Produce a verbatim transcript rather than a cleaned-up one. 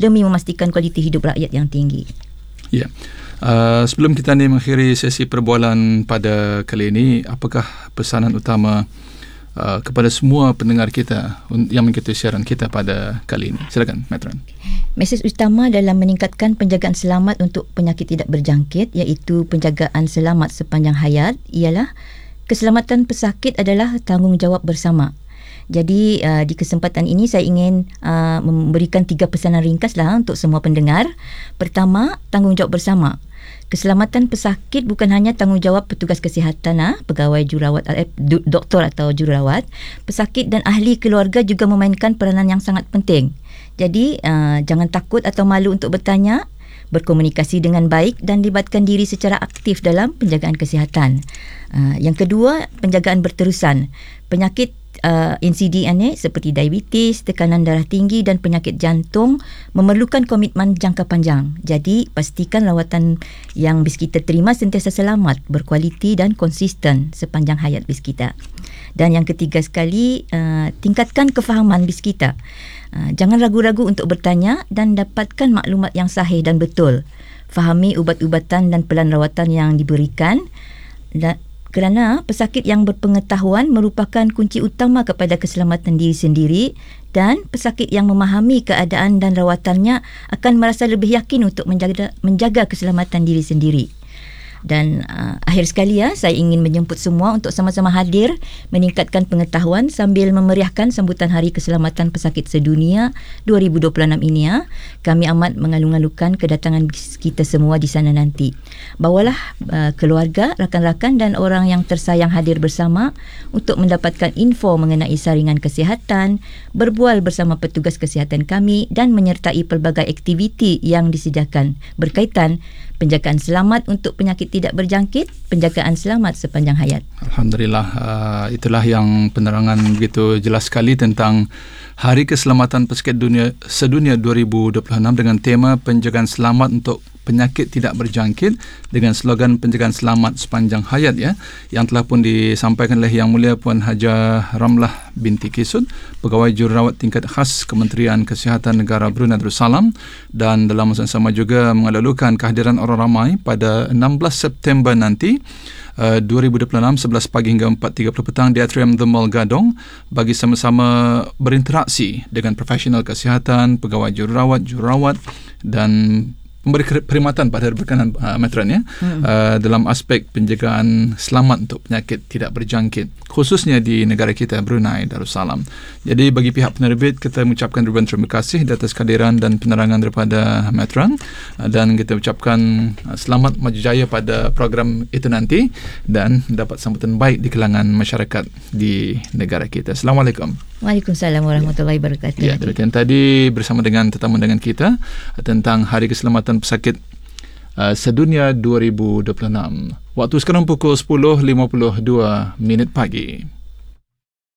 demi memastikan kualiti hidup rakyat yang tinggi. Ya. Uh, sebelum kita ni mengakhiri sesi perbualan pada kali ini, apakah pesanan utama uh, kepada semua pendengar kita yang mengikuti siaran kita pada kali ini? Silakan, Matron. Mesej utama dalam meningkatkan penjagaan selamat untuk penyakit tidak berjangkit, iaitu penjagaan selamat sepanjang hayat, ialah keselamatan pesakit adalah tanggungjawab bersama. Jadi uh, di kesempatan ini saya ingin uh, memberikan tiga pesanan ringkas lah untuk semua pendengar. Pertama, tanggungjawab bersama. Keselamatan pesakit bukan hanya tanggungjawab petugas kesihatan, ah, pegawai jururawat, eh, doktor atau jururawat. Pesakit dan ahli keluarga juga memainkan peranan yang sangat penting. Jadi uh, jangan takut atau malu untuk bertanya, berkomunikasi dengan baik dan libatkan diri secara aktif dalam penjagaan kesihatan. Uh, yang kedua, penjagaan berterusan. Penyakit Uh, N C D ni seperti diabetes, tekanan darah tinggi dan penyakit jantung memerlukan komitmen jangka panjang. Jadi pastikan rawatan yang bis kita terima sentiasa selamat, berkualiti dan konsisten sepanjang hayat bis kita. Dan yang ketiga sekali, uh, tingkatkan kefahaman bis kita. Uh, jangan ragu-ragu untuk bertanya dan dapatkan maklumat yang sahih dan betul. Fahami ubat-ubatan dan pelan rawatan yang diberikan. Dan kerana pesakit yang berpengetahuan merupakan kunci utama kepada keselamatan diri sendiri, dan pesakit yang memahami keadaan dan rawatannya akan merasa lebih yakin untuk menjaga, menjaga keselamatan diri sendiri. Dan uh, akhir sekali ya, saya ingin menjemput semua untuk sama-sama hadir meningkatkan pengetahuan sambil memeriahkan sambutan Hari Keselamatan Pesakit Sedunia dua ribu dua puluh enam ini ya. Kami amat mengalu-alukan kedatangan kita semua di sana nanti. Bawalah uh, keluarga, rakan-rakan dan orang yang tersayang hadir bersama untuk mendapatkan info mengenai saringan kesihatan, berbual bersama petugas kesihatan kami dan menyertai pelbagai aktiviti yang disediakan berkaitan penjagaan selamat untuk penyakit tidak berjangkit, penjagaan selamat sepanjang hayat. Alhamdulillah, uh, itulah yang penerangan begitu jelas sekali tentang Hari Keselamatan Pesakit Dunia Sedunia dua ribu dua puluh enam dengan tema penjagaan selamat untuk penyakit tidak berjangkit dengan slogan penjagaan selamat sepanjang hayat ya, yang telah pun disampaikan oleh Yang Mulia Puan Hajah Ramlah binti Kisud, Pegawai Jururawat Tingkat Khas Kementerian Kesihatan Negara Brunei Darussalam, dan dalam masa yang sama juga mengalu-alukan kehadiran orang ramai pada enam belas September nanti Uh, dua ribu dua puluh enam, sebelas pagi hingga empat tiga puluh petang di Atrium The Mall Gadong bagi sama-sama berinteraksi dengan profesional kesihatan, pegawai jururawat, jururawat dan memberi perkhidmatan pada berkenan uh, Matron ya, hmm. uh, dalam aspek penjagaan selamat untuk penyakit tidak berjangkit khususnya di negara kita Brunei Darussalam. Jadi bagi pihak penerbit kita mengucapkan ribuan terima kasih atas kehadiran dan penerangan daripada Matron, uh, dan kita ucapkan uh, selamat maju jaya pada program itu nanti dan dapat sambutan baik di kalangan masyarakat di negara kita. Assalamualaikum. Waalaikumsalam warahmatullahi wabarakatuh. Ya, demikian tadi bersama dengan tetamu dengan kita tentang Hari Keselamatan Pesakit uh, Sedunia dua ribu dua puluh enam. Waktu sekarang pukul sepuluh lima puluh dua minit pagi.